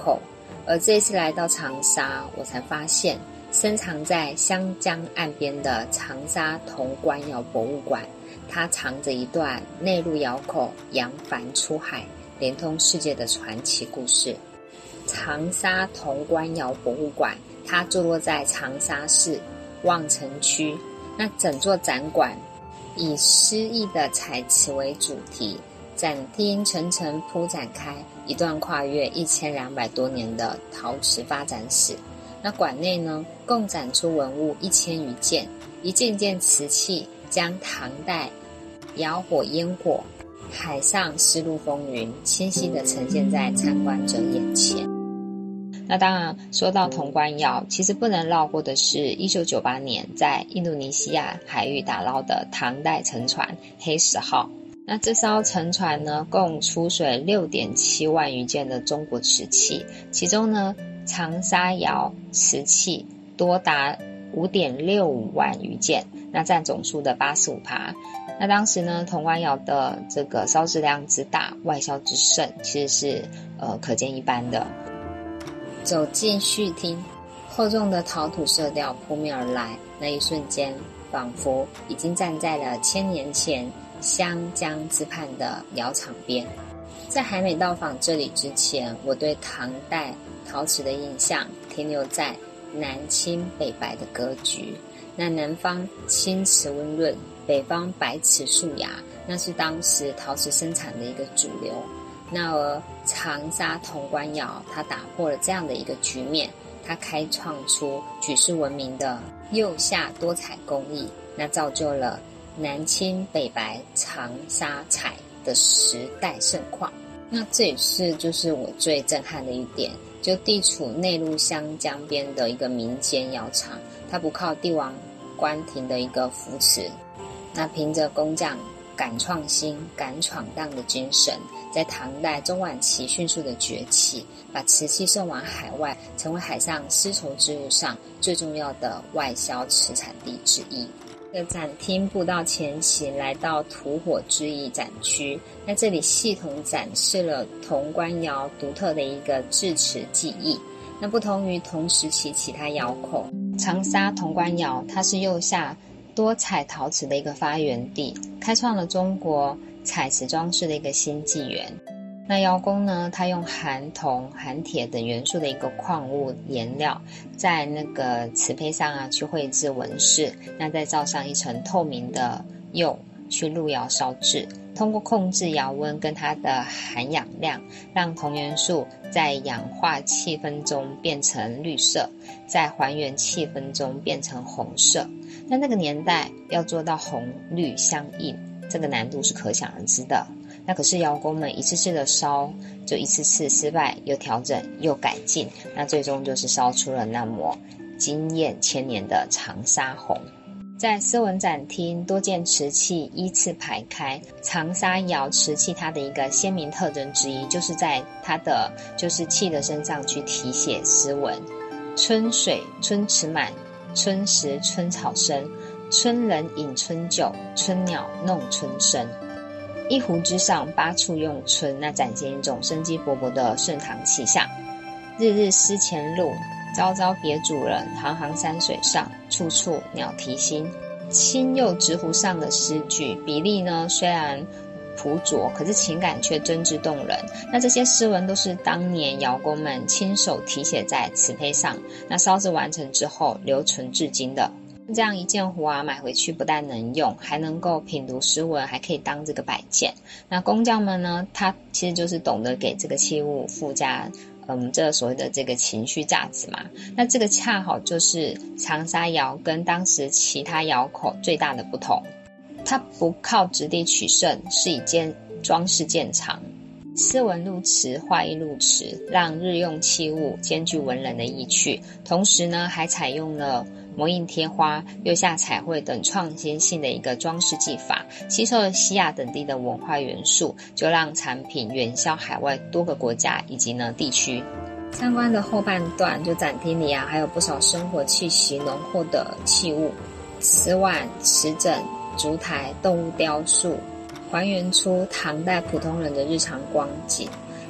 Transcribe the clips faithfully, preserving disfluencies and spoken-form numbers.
口。而这一次来到长沙，我才发现深藏在湘江岸边的长沙潼关窑博物馆，它藏着一段内陆窑口扬帆出海，连通世界的传奇故事。长沙潼关窑博物馆，它坐落在长沙市望城区。那整座展馆以诗意的彩瓷为主题，展厅层层铺展开一段跨越一千两百多年的陶瓷发展史。那馆内呢，共展出文物一千余件，一件件瓷器将唐代窑火烟火、海上丝路风云清晰地呈现在参观者眼前。那当然说到潼关窑，其实不能绕过的是一九九八年在印度尼西亚海域打捞的唐代沉船黑石号。那这艘沉船呢，共出水 六点七万余件的中国瓷器，其中呢长沙窑瓷器多达 五点六五万余件，那占总数的 百分之八十五。 那当时呢潼关窑的这个烧制量之大，外销之盛，其实是呃可见一斑的。走进序厅，厚重的陶土色调扑面而来，那一瞬间仿佛已经站在了千年前湘江之畔的窑厂边。在还没到访这里之前，我对唐代陶瓷的印象停留在南青北白的格局。那南方青瓷温润，北方白瓷素雅，那是当时陶瓷生产的一个主流。那而长沙潼关窑，它打破了这样的一个局面，它开创出举世闻名的釉下多彩工艺，那造就了南青北白长沙彩的时代盛况。那这也是就是我最震撼的一点，就地处内陆湘江边的一个民间窑厂，它不靠帝王官廷的一个扶持，那凭着工匠敢创新、敢闯荡的精神，在唐代中晚期迅速的崛起，把瓷器送往海外，成为海上丝绸之路上最重要的外销瓷产地之一。这个展厅步道前行，来到土火之艺展区，那这里系统展示了潼关窑独特的一个制瓷技艺。那不同于同时期其他窑口，长沙潼关窑它是釉下多彩陶瓷的一个发源地，开创了中国彩瓷装饰的一个新纪元。那窑工呢，他用含铜、含铁等元素的一个矿物颜料，在那个瓷胚上啊去绘制纹饰，那再罩上一层透明的釉去入窑烧制，通过控制窑温跟它的含氧量，让铜元素在氧化气氛中变成绿色，在还原气氛中变成红色。那那个年代要做到红绿相应，这个难度是可想而知的。那可是窑工们一次次的烧，就一次次失败，又调整又改进，那最终就是烧出了那抹惊艳千年的长沙红。在丝纹展厅，多件瓷器依次排开。长沙窑瓷器它的一个鲜明特征之一，就是在它的就是器的身上去题写丝纹，春水春池满，春时春草生，春人饮春酒，春鸟弄春声。一壶之上八处用春，那展现一种生机勃勃的盛唐气象。日日思前路，朝朝别主人，行行山水上，处处鸟啼心。青釉直壶上的诗句比例呢虽然朴拙，可是情感却真挚动人。那这些诗文都是当年窑工们亲手题写在瓷胚上，那烧制完成之后留存至今的。这样一件壶啊，买回去不但能用，还能够品读诗文，还可以当这个摆件。那工匠们呢，他其实就是懂得给这个器物附加嗯，这所谓的这个情绪价值嘛。那这个恰好就是长沙窑跟当时其他窑口最大的不同，它不靠质地取胜，是以件装饰见长。丝纹入瓷，画意入瓷，让日用器物兼具文人的意趣。同时呢，还采用了模印贴花、釉下彩绘等创新性的一个装饰技法，吸收了西亚等地的文化元素，就让产品远销海外多个国家以及呢地区。参观的后半段，就展厅里啊，还有不少生活气息浓厚的器物，瓷碗、瓷枕、烛台、动物雕塑，还原出唐代普通人的日常光景。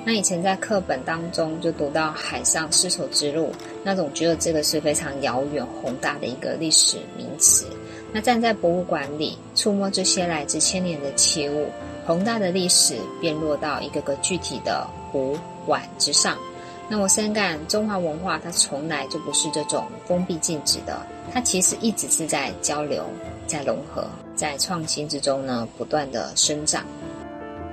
那以前在课本当中就读到海上丝绸之路，那总觉得这个是非常遥远宏大的一个历史名词。那站在博物馆里，触摸这些来自千年的器物，宏大的历史便落到一个个具体的壶碗之上。那我深感中华文化它从来就不是这种封闭禁止的，它其实一直是在交流，在融合，在创新之中呢不断的生长。